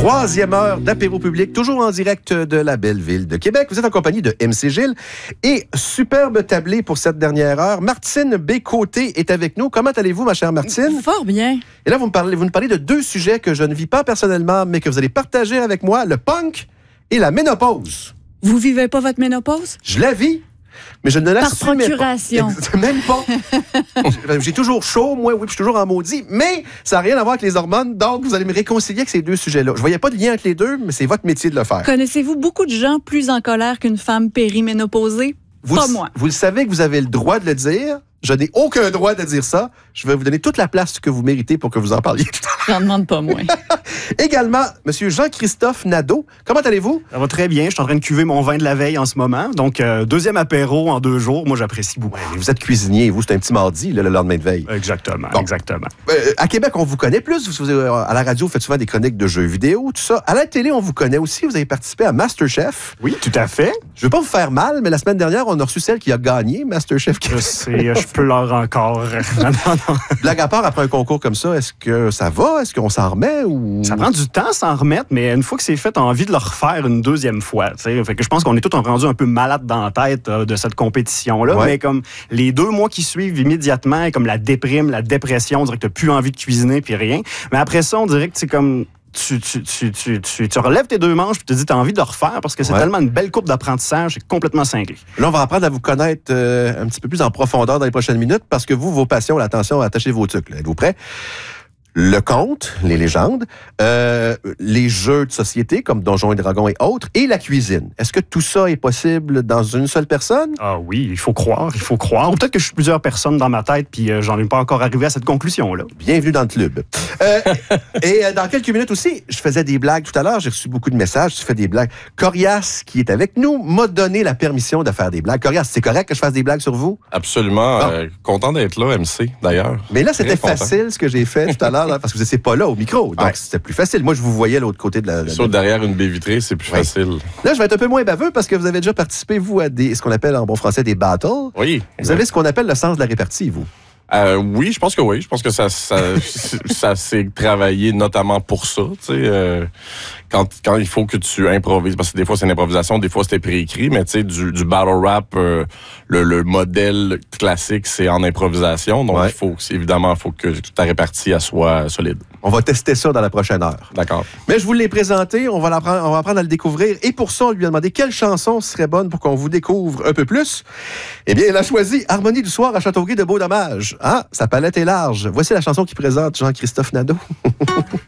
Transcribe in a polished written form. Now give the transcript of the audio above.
Troisième heure d'apéro public, toujours en direct de la belle ville de Québec. Vous êtes en compagnie de MC Gilles et superbe tablé pour cette dernière heure. Martine Bécoté est avec nous. Comment allez-vous, ma chère Martine? Fort bien. Et là, vous nous parlez de deux sujets que je ne vis pas personnellement, mais que vous allez partager avec moi, le punk et la ménopause. Vous vivez pas votre ménopause? Je la vis, mais je ne l'assume pas. Par procuration. Même pas. J'ai toujours chaud, moi, oui, puis je suis toujours en maudit, mais ça n'a rien à voir avec les hormones, donc vous allez me réconcilier avec ces deux sujets-là. Je voyais pas de lien entre les deux, mais c'est votre métier de le faire. Connaissez-vous beaucoup de gens plus en colère qu'une femme périménopausée? Pas moi. Vous le savez que vous avez le droit de le dire. Je n'ai aucun droit de dire ça. Je vais vous donner toute la place que vous méritez pour que vous en parliez tout à l'heure. J'en demande pas moins. Également, M. Jean-Christophe Nadeau. Comment allez-vous? Ça va très bien. Je suis en train de cuver mon vin de la veille en ce moment. Donc, deuxième apéro en 2 jours. Moi, j'apprécie beaucoup. Ouais, vous êtes cuisinier, vous, c'est un petit mardi, là, le lendemain de veille. Exactement, bon. Exactement. À Québec, on vous connaît plus. À la radio, vous faites souvent des chroniques de jeux vidéo, tout ça. À la télé, on vous connaît aussi. Vous avez participé à MasterChef. Oui, tout à fait. Je veux pas vous faire mal, mais la semaine dernière, on a reçu celle qui a gagné MasterChef. Je sais, je peux leur encore. Non. Blague à part, après un concours comme ça, est-ce que ça va? Est-ce qu'on s'en remet? Ou... Ça prend du temps s'en remettre, mais une fois que c'est fait, on a envie de le refaire une deuxième fois. Fait que je pense qu'on est tous rendus un peu malades dans la tête de cette compétition-là. Ouais. Mais comme les 2 mois qui suivent immédiatement, comme la déprime, la dépression, on dirait que tu n'as plus envie de cuisiner puis rien. Mais après ça, on dirait que c'est comme... Tu relèves tes 2 manches et tu te dis tu as envie de refaire parce que c'est tellement une belle courbe d'apprentissage, c'est complètement cinglé. Là, on va apprendre à vous connaître un petit peu plus en profondeur dans les prochaines minutes parce que vous, vos passions, attention, attachez vos trucs. Êtes-vous prêts? Le conte, les légendes, les jeux de société comme Donjons et Dragons et autres, et la cuisine. Est-ce que tout ça est possible dans une seule personne? Ah oui, il faut croire. Ou peut-être que je suis plusieurs personnes dans ma tête puis j'en ai pas encore arrivé à cette conclusion-là. Bienvenue dans le club. Et dans quelques minutes aussi, je faisais des blagues tout à l'heure, j'ai reçu beaucoup de messages, tu fais des blagues. Corias, qui est avec nous, m'a donné la permission de faire des blagues. Corias, c'est correct que je fasse des blagues sur vous? Absolument. Content d'être là, MC, d'ailleurs. Mais là, c'était facile ce que j'ai fait tout à l'heure. Parce que vous n'étiez pas là au micro. Donc, c'était plus facile. Moi, je vous voyais de l'autre côté de la... Sauf derrière une baie vitrée, c'est plus facile. Là, je vais être un peu moins baveux parce que vous avez déjà participé, vous, à ce qu'on appelle en bon français des battles. Oui. Vous avez ce qu'on appelle le sens de la répartie, vous. Oui, je pense que oui. Je pense que ça s'est travaillé notamment pour ça. Tu sais, quand il faut que tu improvises, parce que des fois c'est une improvisation, des fois c'était préécrit, mais tu sais, du battle rap, le modèle classique, c'est en improvisation. Donc, évidemment, il faut que ta répartie soit solide. On va tester ça dans la prochaine heure. D'accord. Mais je vous l'ai présenté, on va apprendre à le découvrir. Et pour ça, on lui a demandé quelle chanson serait bonne pour qu'on vous découvre un peu plus. Eh bien, elle a choisi Harmonie du soir à Châteauguay de Beau Dommage. Ah, sa palette est large. Voici la chanson qui présente Jean-Christophe Nadeau.